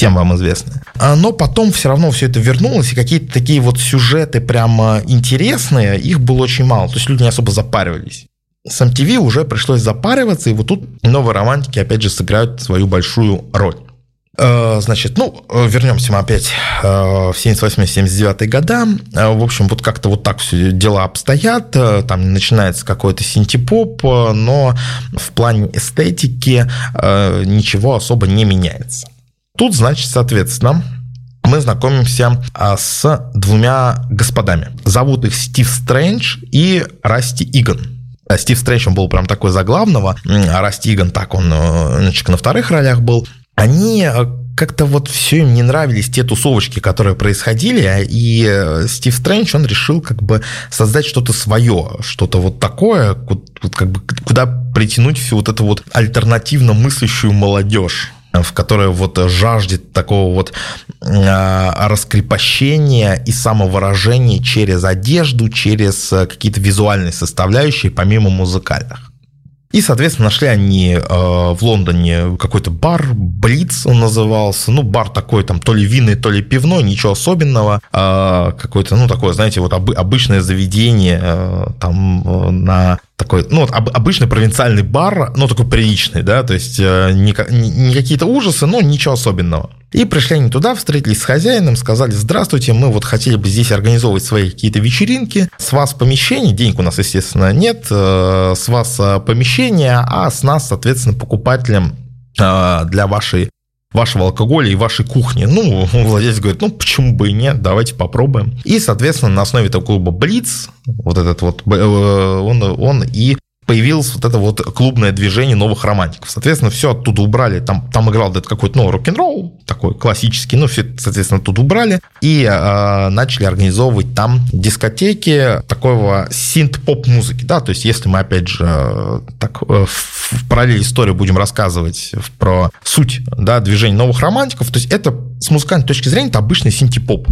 всем вам известные. Но потом все равно все это вернулось, и какие-то такие вот сюжеты прямо интересные, их было очень мало, то есть люди не особо запаривались. С MTV уже пришлось запариваться, и вот тут новые романтики опять же сыграют свою большую роль. Значит, вернемся мы опять в 78-79 года. В общем, вот как-то вот так все дела обстоят. Там начинается какой-то синтепоп, но в плане эстетики ничего особо не меняется. Тут, значит, соответственно, мы знакомимся с двумя господами. Зовут их Стив Стрэндж и Расти Иган. Стив Стрэндж, он был прям такой за главного, а Расти Иган, так, он на вторых ролях был. Они как-то вот все им не нравились, те тусовочки, которые происходили, и Стив Стрэндж, он решил как бы создать что-то свое, что-то вот такое, как бы, куда притянуть всю вот эту вот альтернативно мыслящую молодежь, в которой вот жаждет такого вот раскрепощения и самовыражения через одежду, через какие-то визуальные составляющие, помимо музыкальных. И, соответственно, нашли они в Лондоне какой-то бар, Блиц он назывался, бар такой там то ли винный, то ли пивной, ничего особенного, какое-то, такое, знаете, вот обычное заведение там на такой, обычный провинциальный бар, такой приличный, да, то есть не какие-то ужасы, но ничего особенного. И пришли они туда, встретились с хозяином, сказали: здравствуйте, мы вот хотели бы здесь организовывать свои какие-то вечеринки, с вас помещение, денег у нас, естественно, нет, с вас помещение, а с нас, соответственно, покупателем для вашего алкоголя и вашей кухни. Владелец говорит, почему бы и нет, давайте попробуем. И, соответственно, на основе этого клуба Блиц, вот этот вот, он и появилось вот это вот клубное движение новых романтиков. Соответственно, все оттуда убрали. Там играл какой-то рок-н-ролл, такой классический, все это, соответственно, оттуда убрали. И начали организовывать там дискотеки такого синт-поп-музыки. Да? То есть, если мы, опять же, так в параллель историю будем рассказывать про суть, да, движения новых романтиков, то есть, это с музыкальной точки зрения это обычный синти-поп.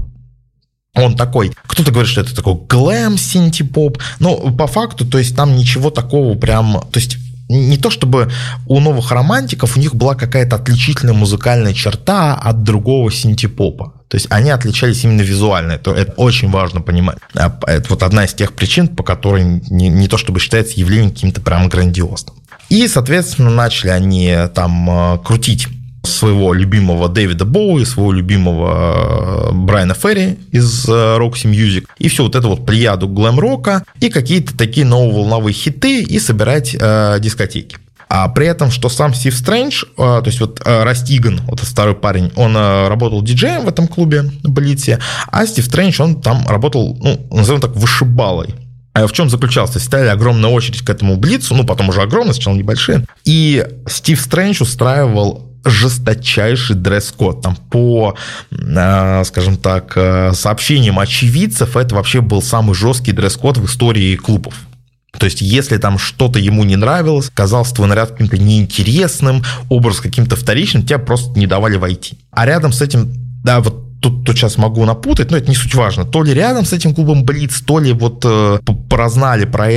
Он такой, кто-то говорит, что это такой глэм-синти-поп, но по факту, то есть там ничего такого прям, то есть не то чтобы у новых романтиков у них была какая-то отличительная музыкальная черта от другого синти-попа. То есть они отличались именно визуально, это очень важно понимать. Это вот одна из тех причин, по которой не то чтобы считается явлением каким-то прям грандиозным. И, соответственно, начали они там крутить своего любимого Дэвида Боуи, своего любимого Брайана Ферри из Roxy Music, и все вот это вот плеяду глэм-рока, и какие-то такие нововолновые хиты, и собирать дискотеки. А при этом, что сам Стив Стрэндж, то есть вот Расти Иган, вот этот второй парень, он работал диджеем в этом клубе Блице, а Стив Стрэндж, он там работал, назовем так, вышибалой. А в чем заключалось? То есть стояли огромная очередь к этому Блицу, потом уже огромная, сначала небольшие, и Стив Стрэндж устраивал жесточайший дресс-код. Там по, скажем так, сообщениям очевидцев, это вообще был самый жесткий дресс-код в истории клубов. То есть, если там что-то ему не нравилось, казался твой наряд каким-то неинтересным, образ каким-то вторичным, тебя просто не давали войти. А рядом с этим, да, вот тут сейчас могу напутать, но это не суть важно. То ли рядом с этим клубом Блиц, то ли вот прознали про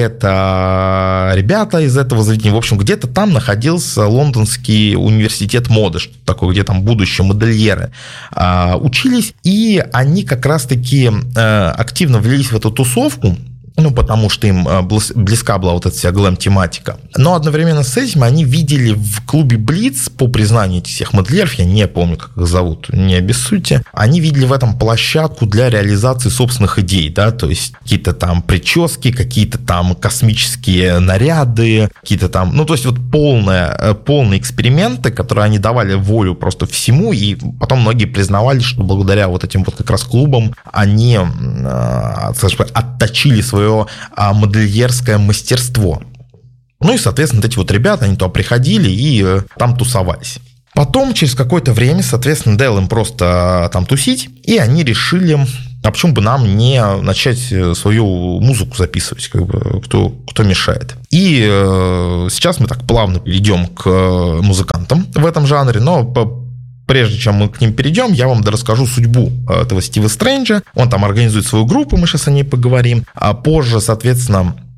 это ребята из этого заведения. В общем, где-то там находился Лондонский университет моды, что такое, где там будущие модельеры учились, и они как раз-таки активно влились в эту тусовку, потому что им близка была вот эта вся глэм-тематика. Но одновременно с этим они видели в клубе Блиц, по признанию этих всех модельеров, я не помню, как их зовут, не обессудьте, они видели в этом площадку для реализации собственных идей, да, то есть какие-то там прически, какие-то там космические наряды, какие-то там, то есть вот полные эксперименты, которые они давали волю просто всему, и потом многие признавали, что благодаря вот этим вот как раз клубам они, скажем, отточили свое модельерское мастерство. И, соответственно, эти вот ребята, они туда приходили и там тусовались. Потом, через какое-то время, соответственно, дал им просто там тусить, и они решили, а почему бы нам не начать свою музыку записывать, кто мешает. И сейчас мы так плавно перейдем к музыкантам в этом жанре, но прежде чем мы к ним перейдем, я вам расскажу судьбу этого Стива Стрэнджа. Он там организует свою группу, мы сейчас о ней поговорим. А позже, соответственно,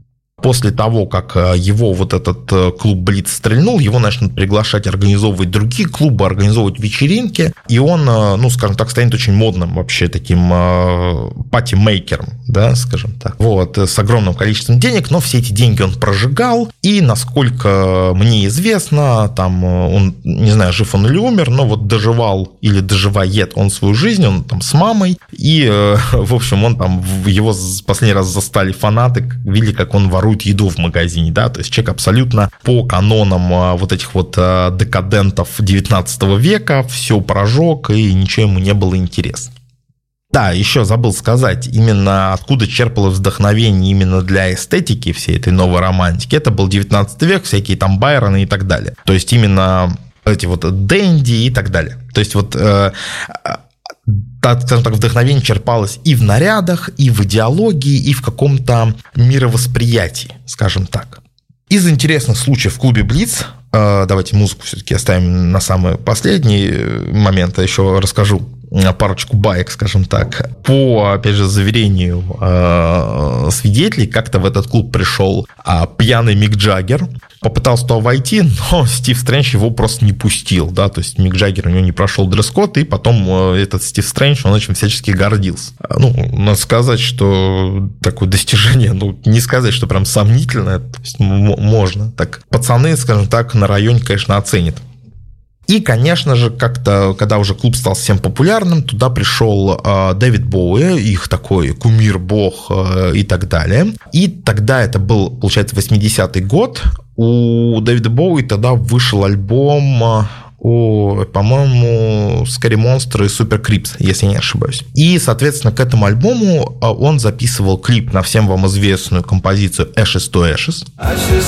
После того, как его вот этот клуб Блиц стрельнул, его начнут приглашать организовывать другие клубы, организовывать вечеринки, и он, ну, скажем так, станет очень модным вообще таким пати-мейкером, да, скажем так, вот, с огромным количеством денег, но все эти деньги он прожигал, и, насколько мне известно, там, он, не знаю, жив он или умер, но вот доживал или доживает он свою жизнь, он там с мамой, и, в общем, он там, его последний раз застали фанаты, видели, как он ворует еду в магазине, да, то есть человек абсолютно по канонам вот этих вот декадентов 19 века все прожег, и ничего ему не было интересно. Да, еще забыл сказать, именно откуда черпалось вдохновение именно для эстетики всей этой новой романтики. Это был 19 век, всякие там Байроны и так далее. То есть именно эти вот Дэнди и так далее. То есть вот, скажем так, вдохновение черпалось и в нарядах, и в идеологии, и в каком-то мировосприятии, скажем так. Из интересных случаев в клубе Блиц, давайте музыку все-таки оставим на самый последний момент, а еще расскажу парочку баек, скажем так. По, опять же, заверению свидетелей, как-то в этот клуб пришел пьяный Мик Джаггер, попытался туда войти, но Стив Стрэндж его просто не пустил, да, то есть Мик Джаггер у него не прошел дресс-код, и потом этот Стив Стрэндж, он этим всячески гордился. Ну, надо сказать, что такое достижение, ну, не сказать, что прям сомнительное, то есть можно. Так, пацаны, скажем так, на районе, конечно, оценят. И, конечно же, как-то, когда уже клуб стал совсем популярным, туда пришел Дэвид Боуи, их такой кумир, бог и так далее. И тогда это был, получается, 80-й год. У Дэвида Боуи тогда вышел альбом, по-моему, Scary Monster и Super Creeps, если не ошибаюсь. И, соответственно, к этому альбому он записывал клип на всем вам известную композицию Ashes to Ashes.